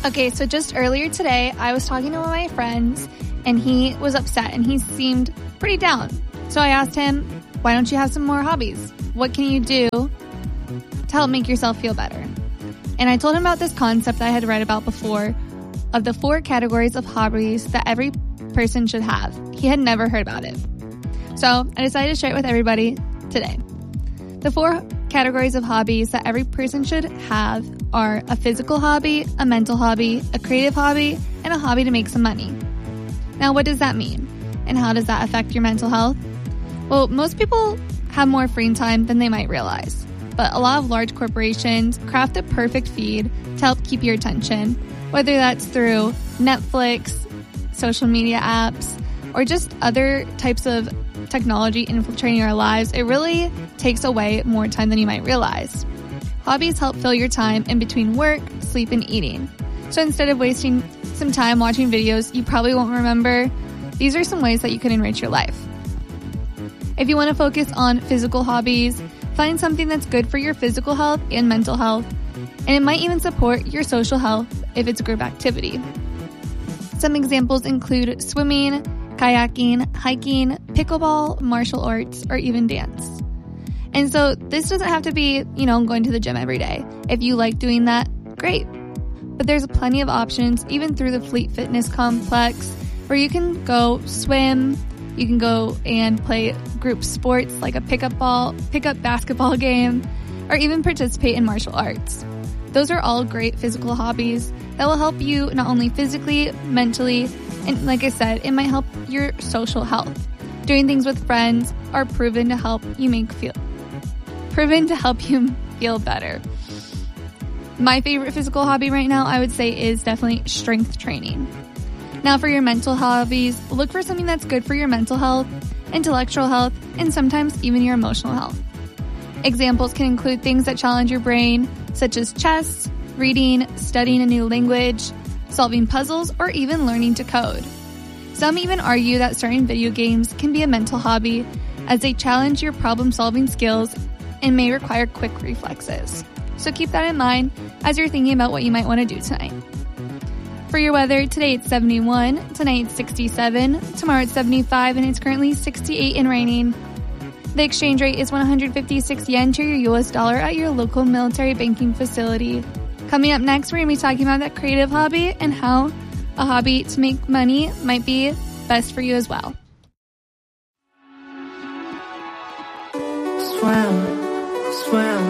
Okay, so just earlier today, I was talking to one of my friends, and he was upset, and he seemed pretty down. So I asked him, why don't you have some more hobbies? What can you do to help make yourself feel better? And I told him about this concept I had read about before of the 4 categories of hobbies that every person should have. He had never heard about it. So I decided to share it with everybody today. The 4 categories of hobbies that every person should have are a physical hobby, a mental hobby, a creative hobby, and a hobby to make some money. Now, what does that mean? And how does that affect your mental health? Well, most people have more free time than they might realize, but a lot of large corporations craft a perfect feed to help keep your attention, whether that's through Netflix, social media apps, or just other types of technology infiltrating our lives. It really takes away more time than you might realize. Hobbies help fill your time in between work, sleep, and eating. So instead of wasting some time watching videos you probably won't remember, these are some ways that you can enrich your life. If you want to focus on physical hobbies, find something that's good for your physical health and mental health, and it might even support your social health if it's a group activity. Some examples include swimming, kayaking, hiking, pickleball, martial arts, or even dance. And so this doesn't have to be, going to the gym every day. If you like doing that, great. But there's plenty of options, even through the Fleet Fitness complex, where you can go swim, you can go and play group sports like a pickup basketball game, or even participate in martial arts. Those are all great physical hobbies that will help you not only physically, mentally, and like I said, it might help your social health. Doing things with friends are proven to help you feel better. My favorite physical hobby right now, I would say, is definitely strength training. Now, for your mental hobbies, look for something that's good for your mental health, intellectual health, and sometimes even your emotional health. Examples can include things that challenge your brain, such as chess, reading, studying a new language, solving puzzles, or even learning to code. Some even argue that certain video games can be a mental hobby, as they challenge your problem-solving skills and may require quick reflexes. So keep that in mind as you're thinking about what you might want to do tonight. For your weather, today it's 71, tonight it's 67, tomorrow it's 75, and it's currently 68 and raining. The exchange rate is 156 yen to your US dollar at your local military banking facility. Coming up next, we're going to be talking about that creative hobby and how a hobby to make money might be best for you as well. Swim, swim.